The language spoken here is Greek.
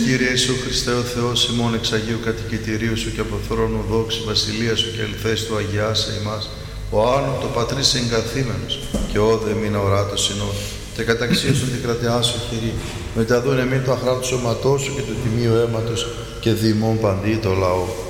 Κύριε Ιησού Χριστέ ο Θεός ημών εξ Αγίου κατοικητηρίου Σου και από θρόνου δόξη βασιλεία Σου και ελθές Του αγιάσε ημάς, ο άνων το πατρίς εγκαθήμενος και όδε μην οράτος συνόν και καταξίωσον την κρατεά Σου Κύριε, μεταδούν εμείς το αχράτου σώματός Σου και του τιμίου αίματος και δημών παντί το λαό.